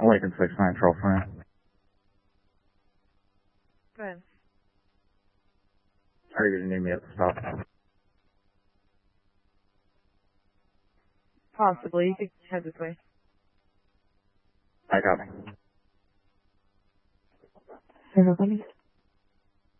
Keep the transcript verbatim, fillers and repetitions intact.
Lincoln six nine Troll Friend. Go ahead. Are you going to need me at the stop? Possibly. You could head this way. I got me. Everybody.